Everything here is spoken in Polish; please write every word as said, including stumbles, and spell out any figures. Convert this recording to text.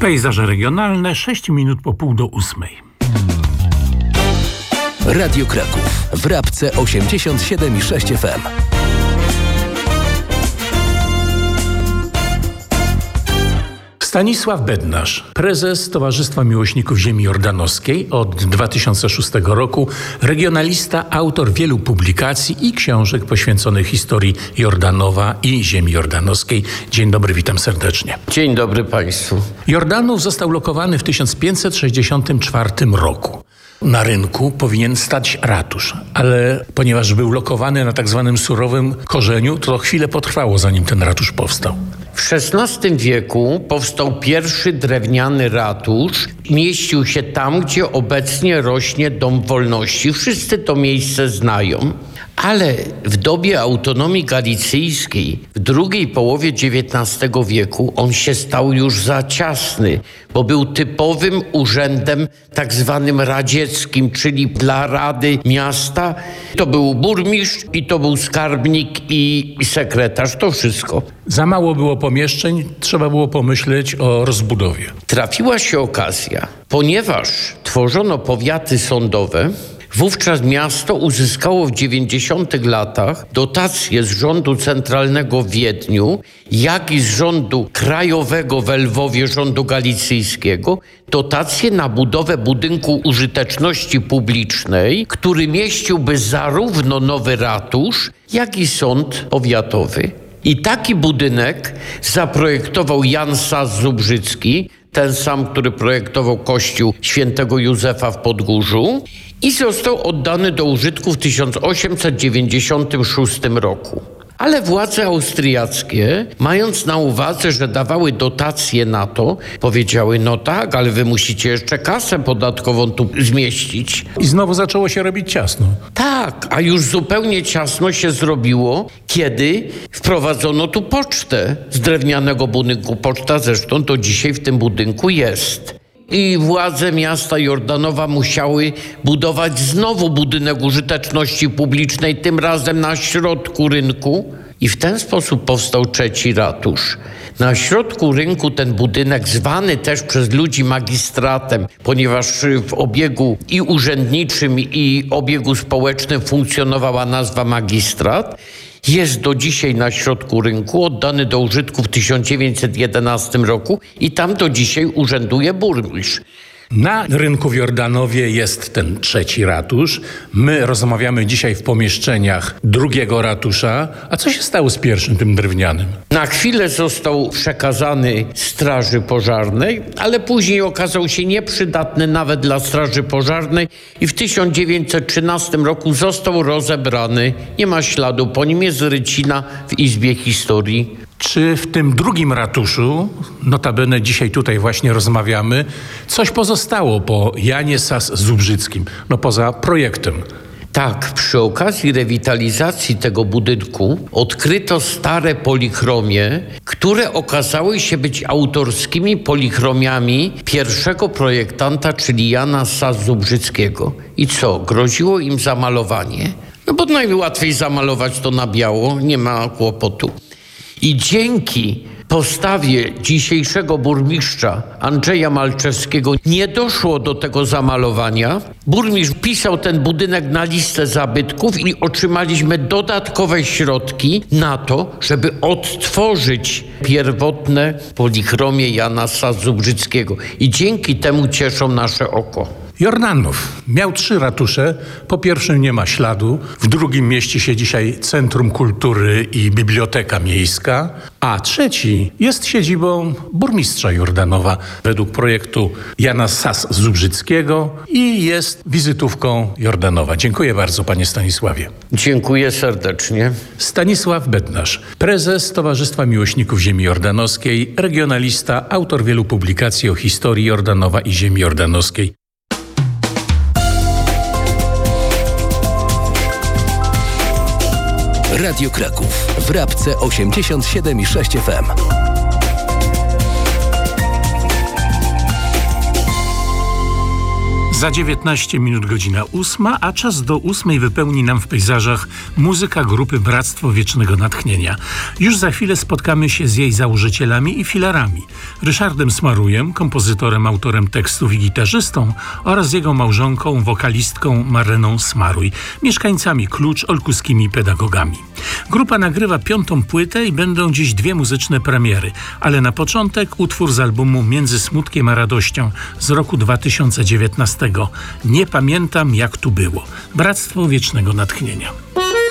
Pejzaże regionalne, sześć minut po pół do ósmej. Radio Kraków w Rabce osiemdziesiąt siedem i sześć F M. Stanisław Bednarz, prezes Towarzystwa Miłośników Ziemi Jordanowskiej od dwa tysiące szóstego roku, regionalista, autor wielu publikacji i książek poświęconych historii Jordanowa i ziemi jordanowskiej. Dzień dobry, witam serdecznie. Dzień dobry Państwu. Jordanów został lokowany w tysiąc pięćset sześćdziesiątym czwartym roku. Na rynku powinien stać ratusz, ale ponieważ był lokowany na tak zwanym surowym korzeniu, to chwilę potrwało, zanim ten ratusz powstał. W szesnastym wieku powstał pierwszy drewniany ratusz. Mieścił się tam, gdzie obecnie rośnie Dom Wolności. Wszyscy to miejsce znają. Ale w dobie autonomii galicyjskiej, w drugiej połowie dziewiętnastego wieku, on się stał już za ciasny, bo był typowym urzędem tak zwanym radzieckim, czyli dla Rady Miasta. To był burmistrz i to był skarbnik i, i sekretarz, to wszystko. Za mało było pomieszczeń, trzeba było pomyśleć o rozbudowie. Trafiła się okazja, ponieważ tworzono powiaty sądowe. Wówczas miasto uzyskało w dziewięćdziesiątych latach dotacje z rządu centralnego w Wiedniu, jak i z rządu krajowego w Lwowie, rządu galicyjskiego, dotacje na budowę budynku użyteczności publicznej, który mieściłby zarówno nowy ratusz, jak i sąd powiatowy. I taki budynek zaprojektował Jan Sas-Zubrzycki, ten sam, który projektował kościół świętego Józefa w Podgórzu, i został oddany do użytku w tysiąc osiemset dziewięćdziesiątym szóstym roku. Ale władze austriackie, mając na uwadze, że dawały dotacje na to, powiedziały, no tak, ale wy musicie jeszcze kasę podatkową tu zmieścić. I znowu zaczęło się robić ciasno. Tak, a już zupełnie ciasno się zrobiło, kiedy wprowadzono tu pocztę z drewnianego budynku. Poczta zresztą do dzisiaj w tym budynku jest. I władze miasta Jordanowa musiały budować znowu budynek użyteczności publicznej, tym razem na środku rynku. I w ten sposób powstał trzeci ratusz. Na środku rynku ten budynek, zwany też przez ludzi magistratem, ponieważ w obiegu i urzędniczym, i obiegu społecznym funkcjonowała nazwa magistrat, jest do dzisiaj na środku rynku, oddany do użytku w tysiąc dziewięćset jedenastym roku i tam do dzisiaj urzęduje burmistrz. Na rynku w Jordanowie jest ten trzeci ratusz. My rozmawiamy dzisiaj w pomieszczeniach drugiego ratusza. A co się stało z pierwszym, tym drewnianym? Na chwilę został przekazany Straży Pożarnej, ale później okazał się nieprzydatny nawet dla Straży Pożarnej i w tysiąc dziewięćset trzynastym roku został rozebrany. Nie ma śladu po nim, jest rycina w Izbie Historii. Czy w tym drugim ratuszu, notabene dzisiaj tutaj właśnie rozmawiamy, coś pozostało po Janie Sas-Zubrzyckim, no poza projektem? Tak, przy okazji rewitalizacji tego budynku odkryto stare polichromie, które okazały się być autorskimi polichromiami pierwszego projektanta, czyli Jana Sas-Zubrzyckiego. I co, groziło im zamalowanie? No bo najłatwiej zamalować to na biało, nie ma kłopotu. I dzięki postawie dzisiejszego burmistrza Andrzeja Malczewskiego nie doszło do tego zamalowania. Burmistrz wpisał ten budynek na listę zabytków i otrzymaliśmy dodatkowe środki na to, żeby odtworzyć pierwotne polichromie Jana Sas-Zubrzyckiego. I dzięki temu cieszą nasze oko. Jordanów miał trzy ratusze. Po pierwszym nie ma śladu, w drugim mieści się dzisiaj Centrum Kultury i Biblioteka Miejska, a trzeci jest siedzibą burmistrza Jordanowa według projektu Jana Sas-Zubrzyckiego i jest wizytówką Jordanowa. Dziękuję bardzo, panie Stanisławie. Dziękuję serdecznie. Stanisław Bednarz, prezes Towarzystwa Miłośników Ziemi Jordanowskiej, regionalista, autor wielu publikacji o historii Jordanowa i ziemi jordanowskiej. Radio Kraków w Rabce osiemdziesiąt siedem i sześć F M. Za dziewiętnaście minut godzina ósma, a czas do ósmej wypełni nam w pejzażach muzyka grupy Bractwo Wiecznego Natchnienia. Już za chwilę spotkamy się z jej założycielami i filarami. Ryszardem Smarujem, kompozytorem, autorem tekstów i gitarzystą, oraz jego małżonką, wokalistką Mareną Smaruj, mieszkańcami Klucz, olkuskimi pedagogami. Grupa nagrywa piątą płytę i będą dziś dwie muzyczne premiery, ale na początek utwór z albumu Między smutkiem a radością z roku dwa tysiące dziewiętnastego. Nie pamiętam, jak tu było. Bractwo Wiecznego Natchnienia.